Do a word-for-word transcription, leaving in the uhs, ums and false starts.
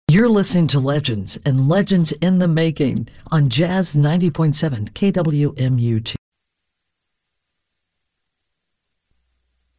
You're listening to Legends and Legends in the Making on Jazz ninety point seven K W M U T.